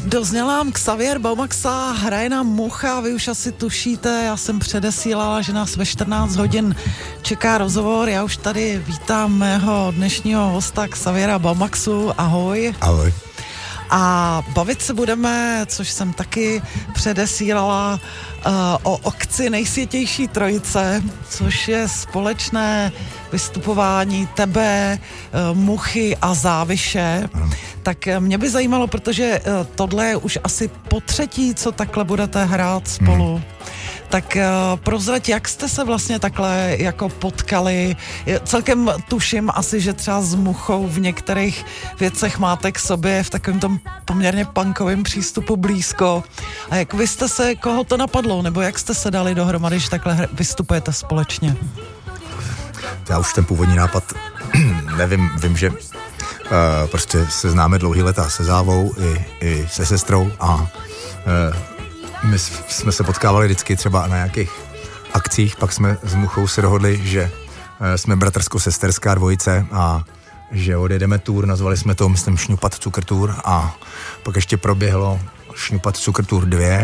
Dozněl nám Xavier Baumaxa, hraje nám Mucha, vy už asi tušíte, já jsem předesílala, že nás ve 14 hodin čeká rozhovor, já už tady vítám mého dnešního hosta Xaviera Baumaxu, ahoj. Ahoj. A bavit se budeme, což jsem taky předesílala, o akci Nejsvětější trojice, což je společné vystupování tebe, Muchy a Záviše. Tak mě by zajímalo, protože tohle je už asi po třetí, co takhle budete hrát spolu. Tak prozrať, jak jste se vlastně takhle jako potkali? Celkem tuším asi, že třeba s Muchou v některých věcech máte k sobě v takovém tom poměrně punkovém přístupu blízko. A jak vy jste se, koho to napadlo? Nebo jak jste se dali dohromady, že takhle vystupujete společně? Já už ten původní nápad nevím, vím, že prostě se známe dlouhý leta se Závou i se sestrou a my jsme se potkávali vždycky třeba na nějakých akcích, pak jsme s Muchou se dohodli, že jsme bratrsko-sesterská dvojice a že odjedeme tour, nazvali jsme to, myslím, Šňupat Cukr Tour a pak ještě proběhlo Šňupat Cukr Tour 2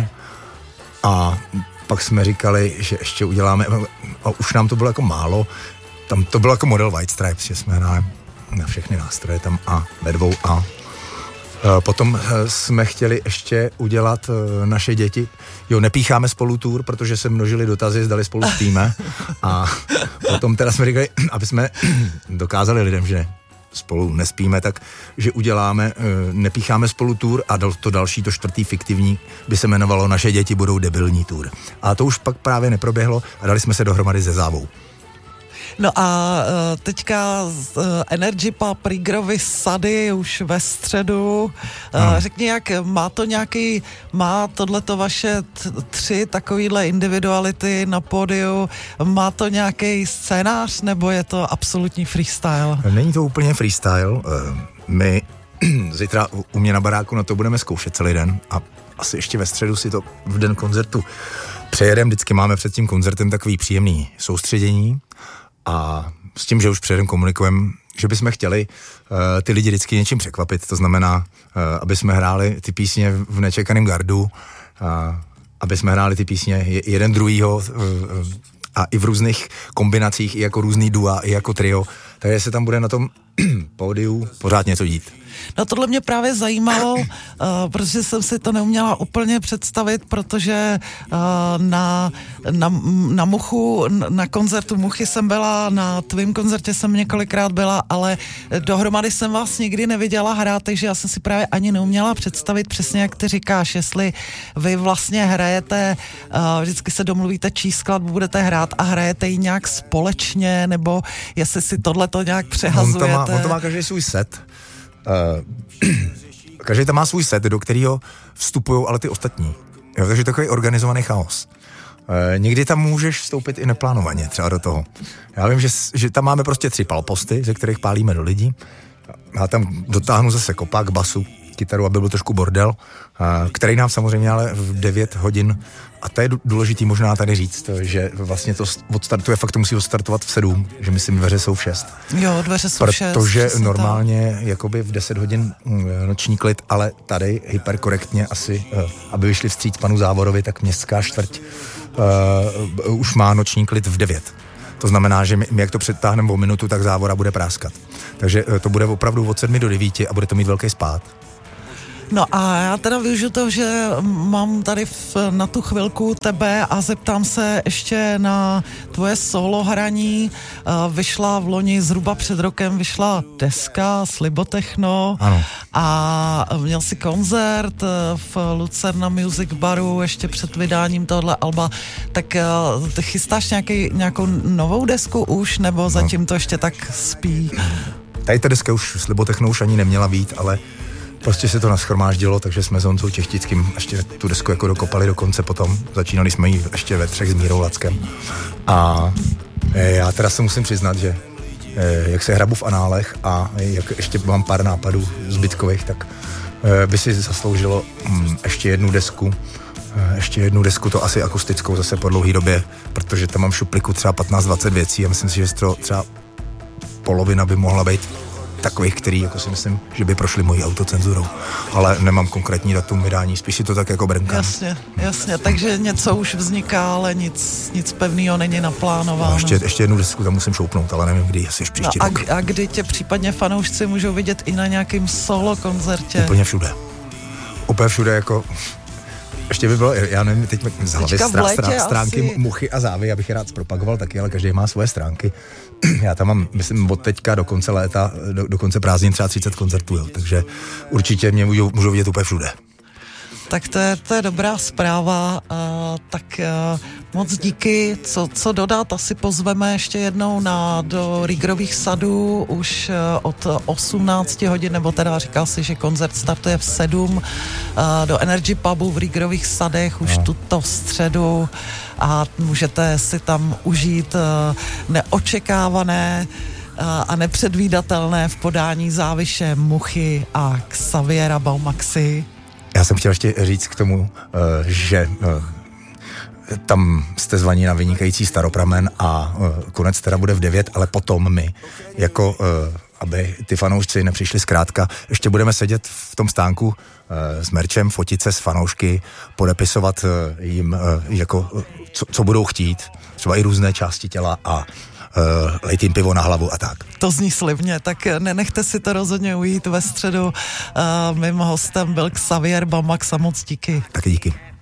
a pak jsme říkali, že ještě uděláme, a už nám to bylo jako málo, tam to bylo jako model White Stripes, že jsme hráli na všechny nástroje tam a ve dvou a potom jsme chtěli ještě udělat naše děti. Jo, nepícháme spolu tour, protože se množili dotazy, zdali spolu spíme. A potom teda jsme říkali, aby jsme dokázali lidem, že spolu nespíme, tak že uděláme, nepícháme spolu tour a to další, to čtvrtý fiktivní, by se jmenovalo Naše děti budou debilní tour. A to už pak právě neproběhlo a dali jsme se dohromady se Závou. No a teďka Energy Pub Rigerovy sady už ve středu. Řekni, jak má tohleto vaše tři takovýhle individuality na pódiu, má to nějaký scénář, nebo je to absolutní freestyle? Není to úplně freestyle. My zítra u mě na baráku na to budeme zkoušet celý den a asi ještě ve středu si to v den koncertu přejedem. Vždycky máme před tím koncertem takový příjemný soustředění. A s tím, že už předem komunikujeme, že bychom chtěli ty lidi vždycky něčím překvapit, to znamená, aby jsme hráli ty písně v nečekaném gardu, aby jsme hráli ty písně jeden druhýho a i v různých kombinacích, i jako různý dua, i jako trio, takže se tam bude na tom pódiu pořád něco dít. No tohle mě právě zajímalo, protože jsem si to neuměla úplně představit, protože na Muchu, na koncertu Muchy jsem byla, na tvým koncertě jsem několikrát byla, ale dohromady jsem vás nikdy neviděla hrát, takže já jsem si právě ani neuměla představit přesně, jak ty říkáš, jestli vy vlastně hrajete, vždycky se domluvíte, čí skladbu budete hrát a hrajete ji nějak společně, nebo jestli si tohleto nějak přehazujete. On to má každý svůj set. Každý tam má svůj set, do kterého vstupují ale ty ostatní. Jo, takže takový organizovaný chaos. Někdy tam můžeš vstoupit i neplánovaně třeba do toho. Já vím, že tam máme prostě 3 palposty, ze kterých pálíme do lidí. Já tam dotáhnu zase kopák, basu, kytaru, aby byl trošku bordel, který nám samozřejmě ale v 9 hodin, a to je důležitý možná tady říct, že vlastně to odstartuje, fakt to musí odstartovat v 7, že myslím dveře jsou v 6. Jo, dveře jsou v 6. Protože normálně jakoby v 10 hodin noční klid, ale tady hyperkorektně asi, aby vyšli vstříc panu Závorovi, tak městská čtvrť už má noční klid v 9. To znamená, že my jak to přetáhneme o minutu, tak Závora bude práskat. Takže to bude opravdu od 7 do 9 a bude to mít velký spád. No a já teda využiju to, že mám tady na tu chvilku tebe a zeptám se ještě na tvoje solo hraní. Vyšla v loni zhruba před rokem, vyšla deska Slibotechno. Ano. A měl si koncert v Lucerna Music Baru ještě před vydáním tohle alba. Tak ty chystáš nějakou novou desku už, nebo zatím to ještě tak spí? Tady ta deska už Slibotechno už ani neměla být, ale prostě se to nashromáždilo, takže jsme s Honzou Čechtickým ještě tu desku jako dokopali do konce potom. Začínali jsme ji ještě ve 3 s Mírou Lackem. A já teda se musím přiznat, že jak se hrabu v análech a jak ještě mám pár nápadů zbytkových, tak by si zasloužilo ještě jednu desku, to asi akustickou zase po dlouhý době, protože tam mám v šupliku třeba 15-20 věcí a myslím si, že z toho třeba polovina by mohla být takových, který jako si myslím, že by prošli mojí autocenzurou, ale nemám konkrétní datum vydání, spíš si to tak jako brnkám. Jasně, takže něco už vzniká, ale nic pevného není naplánováno. No, ještě jednu desku tam musím šoupnout, ale nevím kdy, asi příští rok. A kdy tě případně fanoušci můžou vidět i na nějakém solo koncertě? Úplně všude. Úplně všude, jako... Ještě by bylo, já nevím, teď z hlavy stránky Muchy a Závy, abych je rád zpropagoval taky, ale každý má svoje stránky. Já tam mám, myslím, od teďka do konce léta, do konce prázdnin třeba 30 koncertů, jo, takže určitě mě můžou vidět úplně všude. Tak to je dobrá zpráva, moc díky, co dodat, asi pozveme ještě jednou do Rigrových sadů už od 18 hodin, nebo teda říkal si, že koncert startuje v 7 do Energy Pubu v Rigrových sadech už tuto středu a můžete si tam užít neočekávané a nepředvídatelné v podání Záviše, Muchy a Xaviera Baumaxy. Já jsem chtěl ještě říct k tomu, že tam jste zvaní na vynikající Staropramen a konec teda bude v 9, ale potom my, jako aby ty fanoušci nepřišli zkrátka, ještě budeme sedět v tom stánku s merčem, fotit se s fanoušky, podepisovat jim, jako, co budou chtít, třeba i různé části těla a lejt jim pivo na hlavu a tak. To zní slibně, tak nenechte si to rozhodně ujít ve středu. Mým hostem byl Xavier Baumax a moc díky. Taky díky.